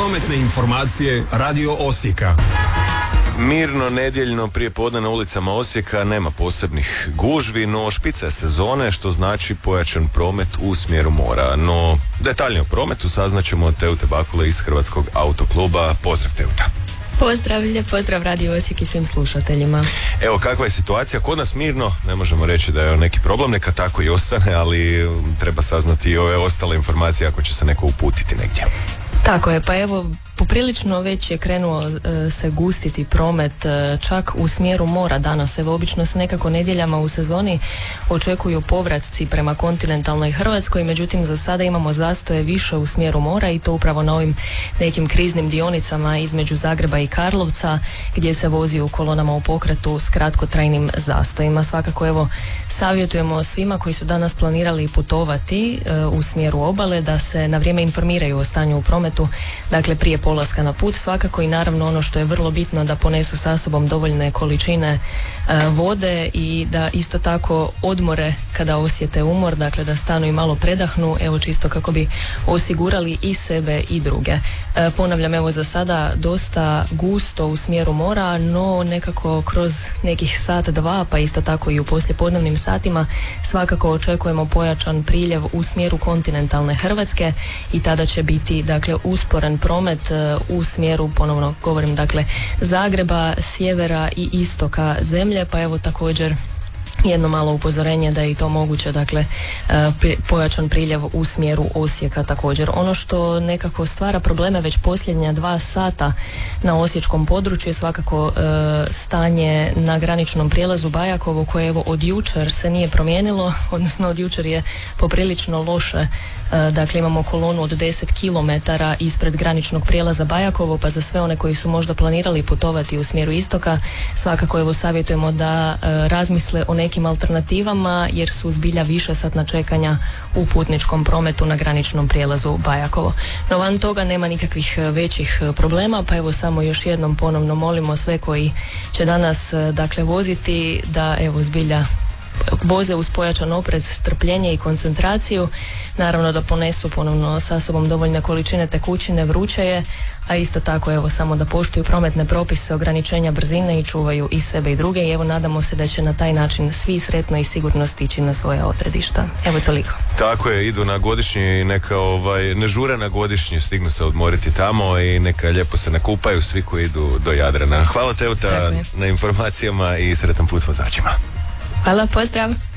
Prometne informacije Radio Osijeka. Mirno nedjeljno prijepodne na ulicama Osijeka, nema posebnih gužvi, no špica je sezone, što znači pojačan promet u smjeru mora. No detaljnije o prometu saznaćemo od Teute Bakule iz Hrvatskog autokluba. Pozdrav, Teuta. Pozdrav Radio Osijek i svim slušateljima. Evo, kakva je situacija? Kod nas mirno, ne možemo reći da je neki problem, neka tako i ostane, ali treba saznati i ove ostale informacije ako će se neko uputiti negdje. Tako je, pa evo, poprilično već je krenuo se gustiti promet čak u smjeru mora danas. Evo, obično se nekako nedjeljama u sezoni očekuju povratci prema kontinentalnoj Hrvatskoj, međutim za sada imamo zastoje više u smjeru mora i to upravo na ovim nekim kriznim dionicama između Zagreba i Karlovca gdje se vozi u kolonama u pokretu s kratkotrajnim zastojima. Svakako evo savjetujemo svima koji su danas planirali putovati u smjeru obale da se na vrijeme informiraju o stanju u prometu, dakle prije polaska na put, svakako i naravno ono što je vrlo bitno da ponesu sa sobom dovoljne količine vode i da isto tako odmore kada osjete umor, dakle da stanu i malo predahnu, evo čisto kako bi osigurali i sebe i druge. Ponavljam, evo za sada dosta gusto u smjeru mora, no nekako kroz nekih sat, dva, pa isto tako i u poslijepodnevnim satima svakako očekujemo pojačan priljev u smjeru kontinentalne Hrvatske i tada će biti dakle usporen promet u smjeru, ponovno govorim, dakle Zagreba, sjevera i istoka zemlje, pa evo također jedno malo upozorenje da je i to moguće, dakle pojačan priljev u smjeru Osijeka također. Ono što nekako stvara probleme već posljednja 2 sata na osječkom području je svakako stanje na graničnom prijelazu Bajakovo, koje evo od jučer se nije promijenilo, odnosno od jučer je poprilično loše. Dakle, imamo kolonu od 10 km ispred graničnog prijelaza Bajakovo, pa za sve one koji su možda planirali putovati u smjeru istoka, svakako evo savjetujemo da razmisle o nekim alternativama, jer su zbilja višesatna čekanja u putničkom prometu na graničnom prijelazu Bajakovo. No van toga nema nikakvih većih problema, pa evo samo još jednom ponovno molimo sve koji će danas dakle voziti da evo zbilja voze uz pojačan oprez, strpljenje i koncentraciju, naravno da ponesu ponovno sa sobom dovoljne količine tekućine, vruće je, a isto tako evo samo da poštuju prometne propise, ograničenja brzine i čuvaju i sebe i druge i evo nadamo se da će na taj način svi sretno i sigurno stići na svoje odredišta. Evo toliko. Tako je, idu na godišnji i neka ne žure na godišnji, stignu se odmoriti tamo i neka lijepo se nakupaju svi koji idu do Jadrana. Hvala Teuta na informacijama i sretan put vozačima. Hvala, pozdrav!